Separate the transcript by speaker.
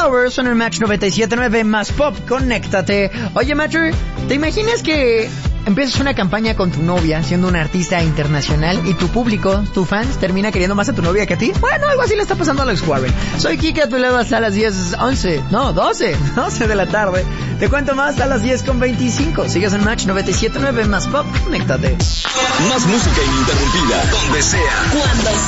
Speaker 1: Flowers en el Match 97.9 más pop, conéctate. Oye, Matcher, ¿te imaginas que empiezas una campaña con tu novia, siendo una artista internacional, y tu público, tus fans, termina queriendo más a tu novia que a ti? Bueno, algo así le está pasando a Alex Warren. Soy Kike, a tu lado hasta las 12 de la tarde. Te cuento más a las 10:25. Sigues en Match 97.9 más pop, conéctate.
Speaker 2: Más música ininterrumpida, donde sea, cuando